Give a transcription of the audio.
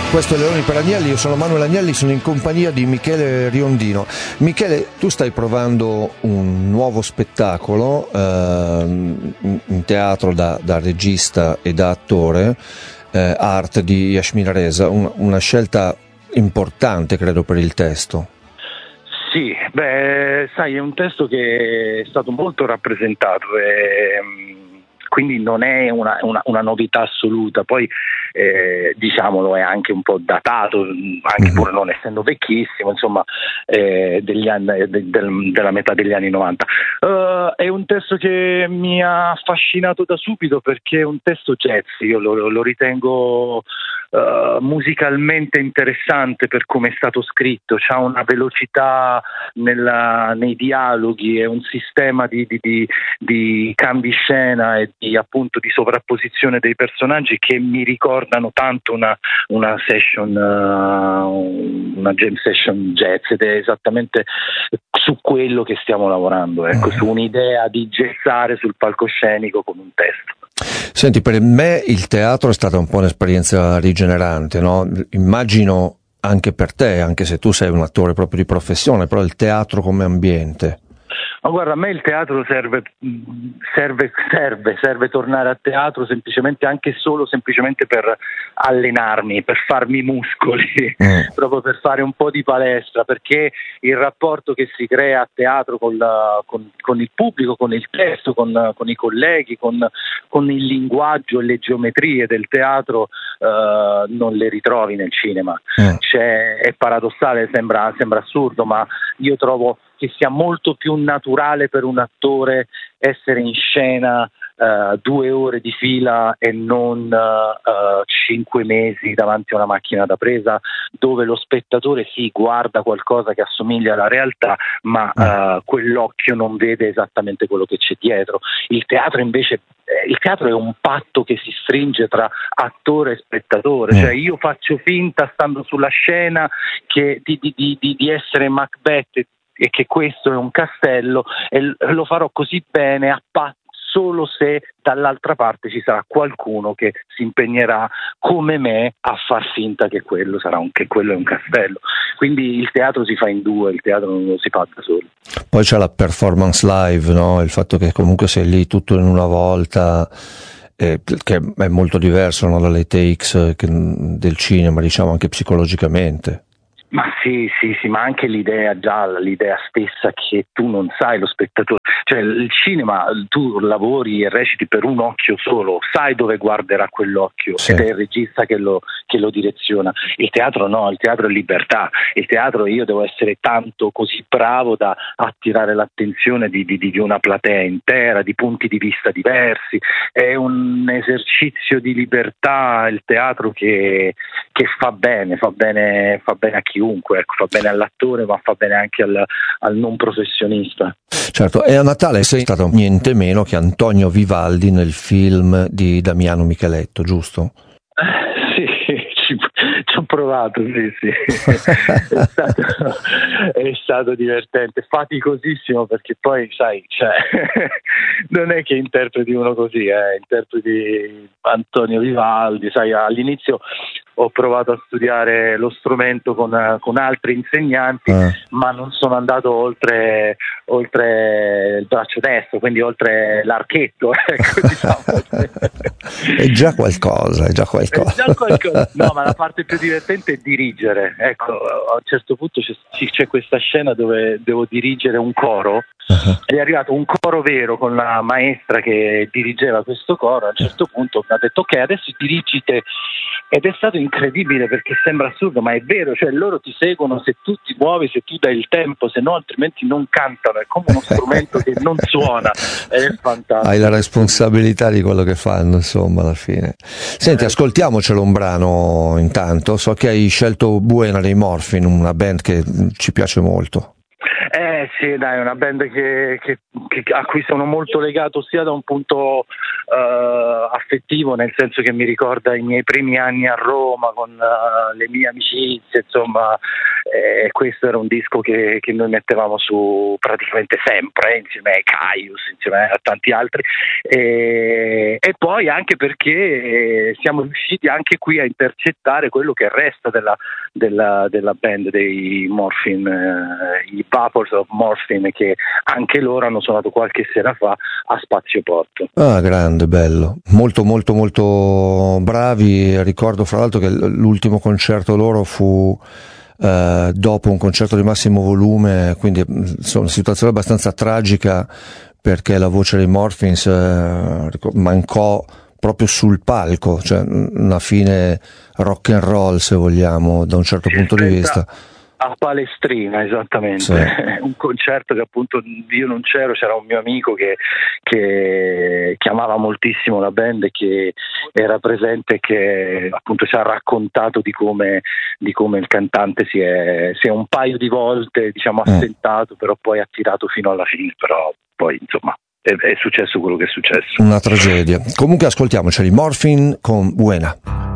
Questo è Leoni per Agnelli, io sono Manuel Agnelli, sono in compagnia di Michele Riondino. Michele, tu stai provando un nuovo spettacolo in teatro da regista e da attore, Art di Yashmina Reza, una scelta importante credo per il testo. Sì, sai, è un testo che è stato molto rappresentato e quindi non è una novità assoluta. Poi diciamolo, è anche un po' datato, anche pur non essendo vecchissimo, insomma, della metà degli anni 90. È un testo che mi ha affascinato da subito perché è un testo jazz, io lo ritengo musicalmente interessante per come è stato scritto, c'ha una velocità nei dialoghi e un sistema di cambi scena e appunto di sovrapposizione dei personaggi che mi ricordano tanto una session, una jam session jazz, ed è esattamente su quello che stiamo lavorando, ecco, su un'idea di jazzare sul palcoscenico con un testo. Senti, per me il teatro è stata un po' un'esperienza rigenerante, no? Immagino anche per te, anche se tu sei un attore proprio di professione, però il teatro come ambiente. Ma guarda, a me il teatro serve tornare a teatro semplicemente per allenarmi, per farmi muscoli, proprio per fare un po' di palestra, perché il rapporto che si crea a teatro con il pubblico, con il testo, con i colleghi, con il linguaggio e le geometrie del teatro non le ritrovi nel cinema. È paradossale, sembra assurdo, ma io trovo che sia molto più naturale per un attore essere in scena 2 ore di fila e non 5 mesi davanti a una macchina da presa, dove lo spettatore guarda qualcosa che assomiglia alla realtà, ma quell'occhio non vede esattamente quello che c'è dietro. Il teatro invece è un patto che si stringe tra attore e spettatore, cioè io faccio finta, stando sulla scena, di essere Macbeth e che questo è un castello, e lo farò così bene a patto solo se dall'altra parte ci sarà qualcuno che si impegnerà come me a far finta che quello è un castello. Quindi il teatro si fa in due, il teatro non lo si fa da solo. Poi c'è la performance live, no? Il fatto che comunque sei lì tutto in una volta, che è molto diverso, no? Dalle takes del cinema, diciamo, anche psicologicamente. Ma sì, ma anche l'idea stessa che tu non sai, lo spettatore, cioè il cinema, tu lavori e reciti per un occhio solo, sai dove guarderà quell'occhio, sì. Ed è il regista che lo direziona. Il teatro no, il teatro è libertà, il teatro io devo essere tanto così bravo da attirare l'attenzione di una platea intera, di punti di vista diversi, è un esercizio di libertà il teatro che fa bene a chiunque, ecco, fa bene all'attore ma fa bene anche al non professionista. Certo, e a Natale sei stato niente meno che Antonio Vivaldi nel film di Damiano Micheletto, giusto? Sì, ci ho provato, sì. È stato divertente, faticosissimo, perché poi sai, non è che interpreti uno così, interpreti Antonio Vivaldi, sai, all'inizio ho provato a studiare lo strumento con altri insegnanti, ma non sono andato oltre il braccio destro, quindi oltre l'archetto, ecco, diciamo. È già qualcosa. No, ma la parte più divertente è dirigere. Ecco, a un certo punto c'è questa scena dove devo dirigere un coro. È arrivato un coro vero con la maestra che dirigeva questo coro. A un certo punto mi ha detto: ok, adesso dirigite, ed è stato incredibile perché sembra assurdo, ma è vero, cioè loro ti seguono se tu ti muovi, se tu dai il tempo, se no altrimenti non cantano, è come uno strumento che non suona, è fantastico. Hai la responsabilità di quello che fanno, insomma, alla fine. Senti, ascoltiamocelo un brano intanto. So che hai scelto Buena dei Morphine, una band che ci piace molto. Sì, dai, è una band a cui sono molto legato sia da un punto affettivo, nel senso che mi ricorda i miei primi anni a Roma con le mie amicizie, insomma, questo era un disco che noi mettevamo su praticamente sempre, insieme ai Caius, insieme a tanti altri, e poi anche perché siamo riusciti anche qui a intercettare quello che resta della band dei Morphine, i Vapors of Morphine, che anche loro hanno suonato qualche sera fa a Spazio Porto. Ah, grande, bello, molto molto molto bravi. Ricordo fra l'altro che l'ultimo concerto loro fu dopo un concerto di massimo volume, quindi insomma una situazione abbastanza tragica, perché la voce dei Morphines mancò proprio sul palco, cioè una fine rock and roll, se vogliamo, da un certo punto di vista. A Palestrina, esattamente, sì. Un concerto che appunto io non c'era un mio amico che amava moltissimo la band e che era presente e che appunto ci ha raccontato di come il cantante si è un paio di volte, diciamo, assentato, però poi ha tirato fino alla fine, però poi insomma è successo quello che è successo. Una tragedia. Comunque ascoltiamoceli, Morphine con Buena.